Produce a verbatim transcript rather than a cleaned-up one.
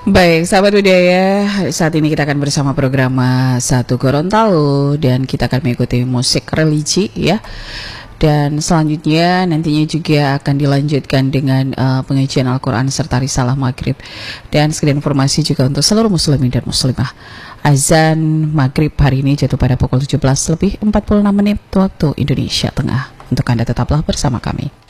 Baik, sahabat budaya, saat ini kita akan bersama program uh, Satu Gorontalo dan kita akan mengikuti musik religi ya. Dan selanjutnya nantinya juga akan dilanjutkan dengan uh, pengajian Al-Quran serta risalah maghrib. Dan sekedar informasi juga untuk seluruh muslimin dan muslimah, azan maghrib hari ini jatuh pada pukul tujuh belas lebih empat puluh enam menit waktu Indonesia Tengah. Untuk Anda tetaplah bersama kami.